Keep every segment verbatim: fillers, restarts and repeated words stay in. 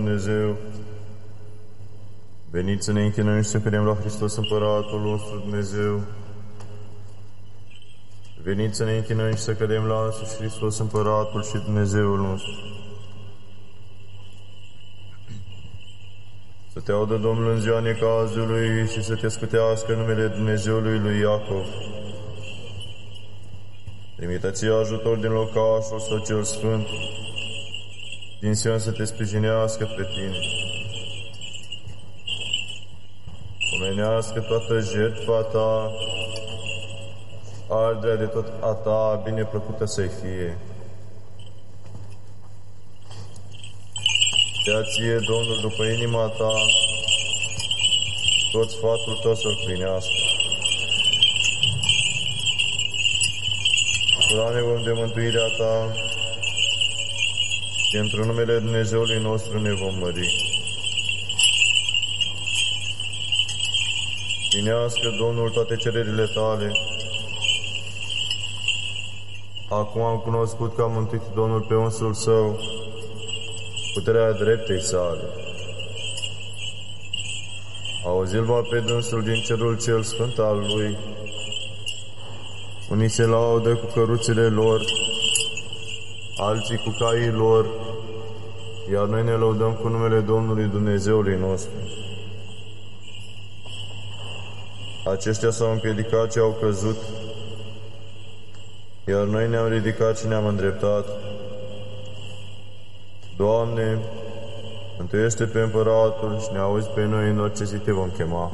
Dumnezeu. Veniți să ne închinăm și să credem la Hristos Împăratul nostru Dumnezeu. Veniți să ne închinăm și să credem la însuși Hristos Împăratul și Dumnezeul nostru. Să te audă Domnul în ziua necazului și să te scutească numele Dumnezeului lui Iacov. Trimite-ți ajutor din locașul său cel sfânt, din Sion să te sprijinească pe tine. Omenească toată jertfa ta, arderea de tot a ta, bineplăcută să-i fie. Dea ție, Domnul, după inima ta, tot sfatul tău să-l plinească. Doamne, vom de mântuirea ta și într-un numele Dumnezeului nostru ne vom mări. Plinească, Domnul, toate cererile tale. Acum am cunoscut că a mântuit Domnul pe unsul său, puterea dreptei sale. Auzi-l va pe dânsul din cerul cel sfânt al lui. Unii se laudă cu căruțele lor, alții cu caii lor, iar noi ne lăudăm cu numele Domnului Dumnezeului nostru. Aceștia s-au împiedicat și au căzut, iar noi ne-am ridicat și ne-am îndreptat. Doamne, mântuiește pe Împăratul și ne auzi pe noi în orice zi te vom chema.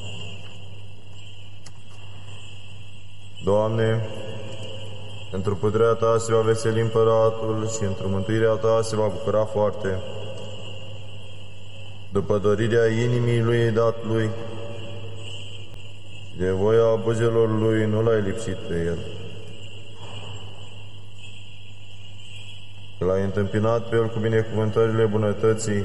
Doamne, într-o puterea ta se va veseli Împăratul și într-o mântuirea ta se va bucura foarte. După dorirea inimii lui ai dat lui și de voia buzelor lui nu l-ai lipsit pe el. Că l-ai întâmpinat pe el cu binecuvântările bunătății,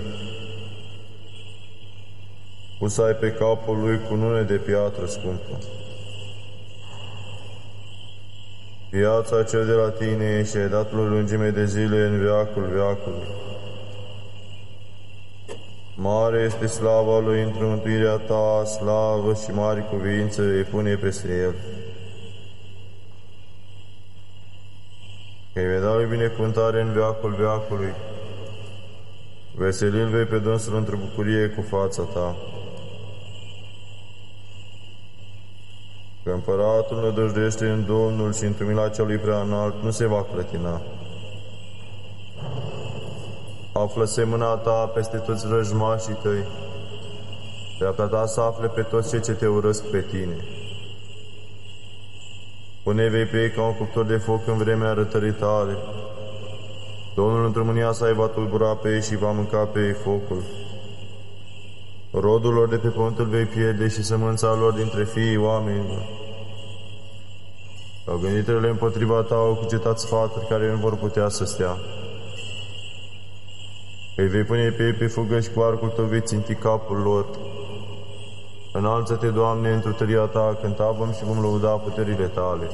pus ai pe capul lui cu nune de piatră scumpă. Viața cel de la tine și ai dat lui lungime de zile în veacul veacului. Mare este slava lui într mântuirea ta, slavă și mari cuvințe îi pune peste el. Că îi vei da lui binecuvântare în veacul veacului, veselil vei pe dânsul într-o bucurie cu fața ta. Că Împăratul nădăjduiește în Domnul și într-o mila cea lui prea înalt nu se va clătina. Află-se mâna ta peste toți răjmașii tăi, dreapta ta să afle pe toți cei ce te urăsc pe tine. Pune vei pe ei ca un cuptor de foc în vremea arătării tale. Domnul într-o mânia sa îi va tulbura pe ei și va mânca pe ei focul. Rodul lor de pe pământ îl vei pierde și sămânța lor dintre fiii oamenilor. Au gânditele împotriva ta au cugetat sfaturi care nu vor putea să stea. Îi vei pune pe ei pe fugă și cu arcul tău vei ținti capul lor. Înalță-te, Doamne, într-o tăria ta, cântabăm și vom lăuda puterile tale.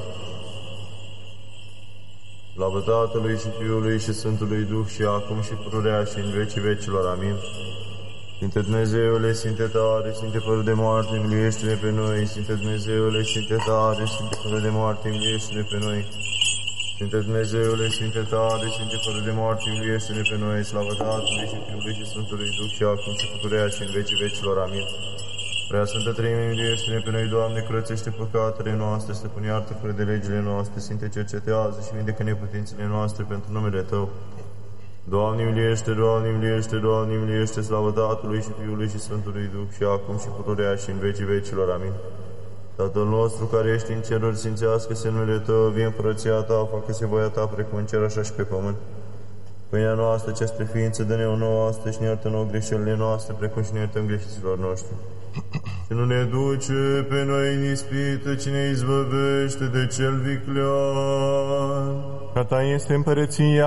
Slavă Tatălui și Fiului și Sfântului Duh și acum și pururea și în vecii vecilor. Amin. Sfinte Dumnezeule, Sfinte tare, Sfinte fără de moarte, miluiește-ne pe noi. Sfinte Dumnezeule, Sfinte tare, Sfinte fără de moarte, miluiește-ne pe noi. Sfinte Dumnezeule, Sfinte tare, Sfinte fără de moarte, miluiește-ne pe noi. Slavă Tatălui și Fiului și Sfântului Duh și acum și pururea și în vecii vecilor. Amin. Prea Sfântă Treime, miluiește-ne pe noi, Doamne, curățește păcatele noastre, stăpâne iartă fără de legile noastre, Sfinte cercetează și vindecă neputințele noastre pentru numele Tău. Doamne, miluiește, Doamne, miluiește, Doamne, miluiește, slavă Tatălui și Fiului și Sfântului Duh și acum și pururea și în vecii vecilor. Amin. Tatăl nostru care ești în ceruri, sfințească-se numele Tău, vie împărăția Ta, facă-se voia Ta precum în cer așa și pe pământ. Pâinea noastră, cea spre ființă, dă-ne-o nouă astăzi și ne iartă nouă greșelile noastre, precum și ne iertăm greșiților noștri. Și nu ne duce pe noi în ispită, ci ne izbăvește de cel viclean. Că Ta este împărăția,